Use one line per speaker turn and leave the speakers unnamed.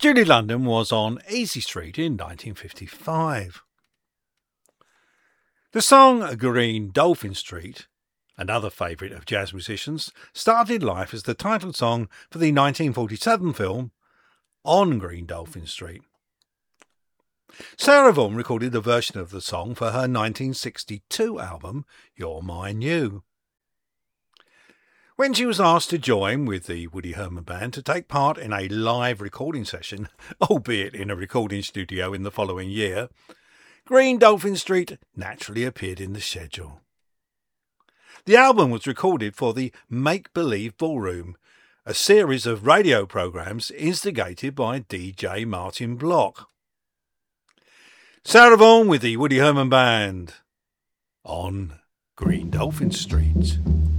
Julie London was on Easy Street in 1955. The song Green Dolphin Street, another favourite of jazz musicians, started life as the title song for the 1947 film On Green Dolphin Street. Sarah Vaughan recorded a version of the song for her 1962 album You're Mine You. When she was asked to join with the Woody Herman Band to take part in a live recording session, albeit in a recording studio in the following year, Green Dolphin Street naturally appeared in the schedule. The album was recorded for the Make Believe Ballroom, a series of radio programmes instigated by DJ Martin Block. Sarah Vaughan with the Woody Herman Band on Green Dolphin Street.